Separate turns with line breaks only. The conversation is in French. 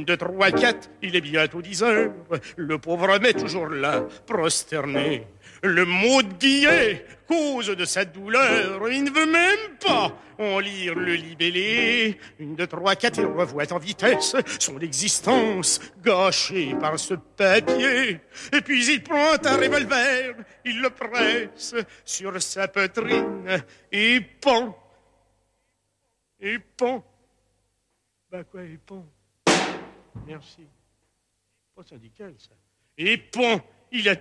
1, 2, 3, 4, il est bientôt 10 heures. Le pauvre homme est toujours là, prosterné. Le maudit billet, cause de sa douleur, il ne veut même pas en lire le libellé. 1, 2, 3, 4, il revoit en vitesse son existence gâchée par ce papier. Et puis il prend un revolver, il le presse sur sa poitrine et pend. Et pend. Ben quoi, et pend? Merci. Pas syndical, ça. Et pend. Il a